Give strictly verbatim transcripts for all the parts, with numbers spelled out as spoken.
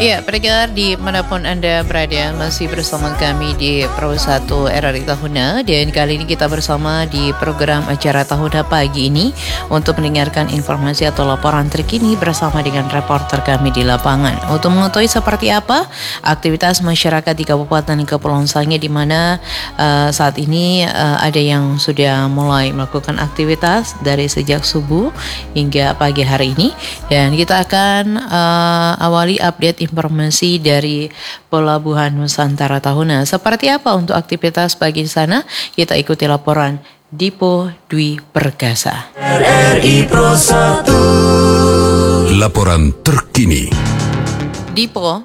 Ya, pendengar dimanapun Anda berada, masih bersama kami di Pro satu R R I Tahuna, dan kali ini kita bersama di program acara Tahuna pagi ini untuk mendengarkan informasi atau laporan terkini bersama dengan reporter kami di lapangan. Untuk mengetahui seperti apa aktivitas masyarakat di Kabupaten Kepulauan Sangihe, di mana uh, saat ini uh, ada yang sudah mulai melakukan aktivitas dari sejak subuh hingga pagi hari ini, dan kita akan uh, awali update informasi dari Pelabuhan Nusantara Tahuna. Seperti apa untuk aktivitas pagi di sana? Kita ikuti laporan Dipo Dwi Perkasa. R R I Pro satu. Laporan terkini. Dipo.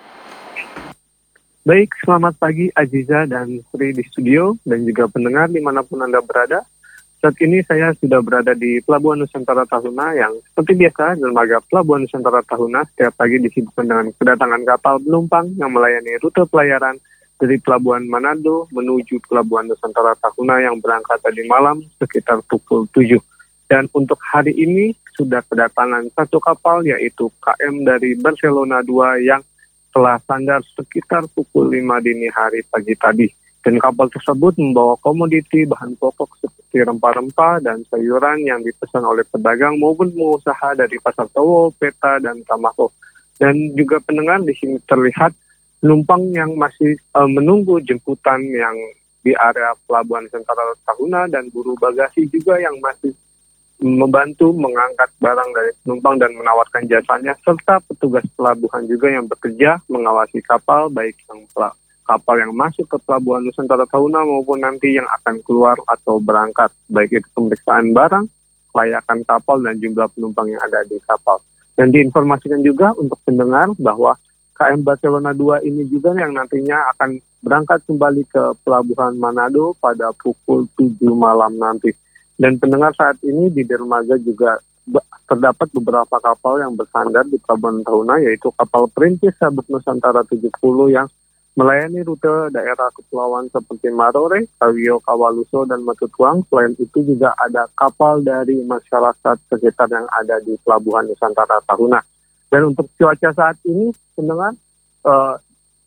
Baik, selamat pagi Aziza dan Sri di studio dan juga pendengar dimanapun Anda berada. Saat ini saya sudah berada di Pelabuhan Nusantara Tahuna yang seperti biasa dermaga Pelabuhan Nusantara Tahuna setiap pagi disibukkan dengan kedatangan kapal penumpang yang melayani rute pelayaran dari Pelabuhan Manado menuju Pelabuhan Nusantara Tahuna yang berangkat tadi malam sekitar pukul tujuh. Dan untuk hari ini sudah kedatangan satu kapal yaitu K M dari Barcelona dua yang telah sandar sekitar pukul lima dini hari pagi tadi. Dan kapal tersebut membawa komoditi bahan pokok seperti rempah-rempah dan sayuran yang dipesan oleh pedagang maupun pengusaha dari Pasar Towo, Peta, dan Tamako. Dan juga pendengar di sini terlihat penumpang yang masih uh, menunggu jemputan yang di area Pelabuhan Nusantara Tahuna dan buruh bagasi juga yang masih membantu mengangkat barang dari penumpang dan menawarkan jasanya, serta petugas pelabuhan juga yang bekerja mengawasi kapal baik yang pelak. kapal yang masuk ke Pelabuhan Nusantara Tahuna maupun nanti yang akan keluar atau berangkat, baik itu pemeriksaan barang, kelayakan kapal, dan jumlah penumpang yang ada di kapal. Dan diinformasikan juga untuk pendengar bahwa K M Barcelona dua ini juga yang nantinya akan berangkat kembali ke Pelabuhan Manado pada pukul tujuh malam nanti. Dan pendengar, saat ini di dermaga juga terdapat beberapa kapal yang bersandar di Pelabuhan Tahuna, yaitu kapal Perintis Sabuk Nusantara tujuh puluh yang melayani rute daerah kepulauan seperti Marore, Kawio, Kawaluso, dan Matutuang. Selain itu juga ada kapal dari masyarakat sekitar yang ada di Pelabuhan Nusantara Tahuna. Dan untuk cuaca saat ini, pendengar, uh,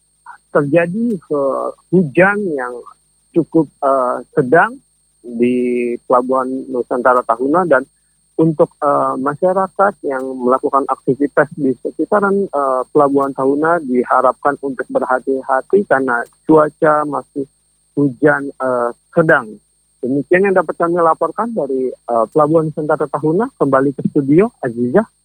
terjadi uh, hujan yang cukup uh, sedang di Pelabuhan Nusantara Tahuna, dan untuk uh, masyarakat yang melakukan aktivitas di sekitaran uh, Pelabuhan Tahuna diharapkan untuk berhati-hati karena cuaca masih hujan uh, sedang. Demikian yang dapat kami laporkan dari uh, Pelabuhan Nusantara Tahuna. Kembali ke studio, Azizah.